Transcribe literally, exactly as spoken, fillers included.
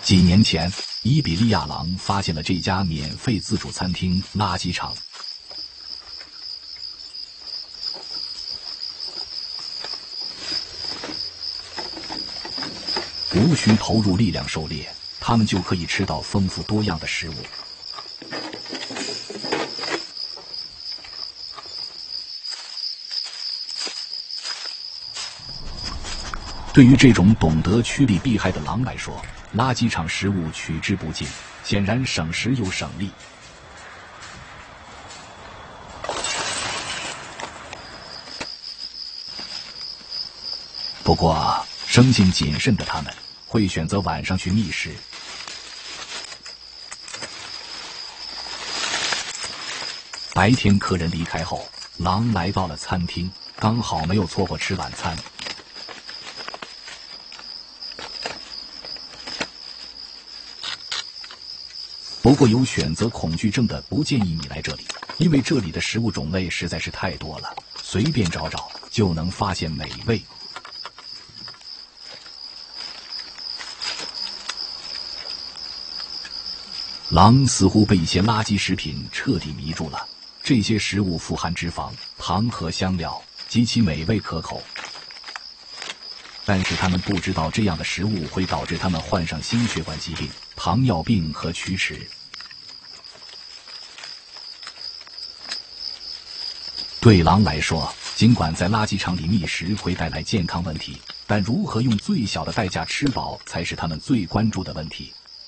几年前，伊比利亚狼发现了这家免费自助餐厅垃圾场。无需投入力量狩猎，他们就可以吃到丰富多样的食物。对于这种懂得趋利避害的狼来说，垃圾场食物取之不尽，显然省时又省力。不过，生性谨慎的他们会选择晚上去觅食。白天客人离开后，狼来到了餐厅，刚好没有错过吃晚餐。不过有选择恐惧症的不建议你来这里，因为这里的食物种类实在是太多了，随便找找就能发现美味。狼似乎被一些垃圾食品彻底迷住了，这些食物富含脂肪、糖和香料，极其美味可口。但是他们不知道这样的食物会导致他们患上心血管疾病、糖尿病和龋齿。对狼来说，尽管在垃圾场里觅食会带来健康问题，但如何用最小的代价吃饱才是他们最关注的问题。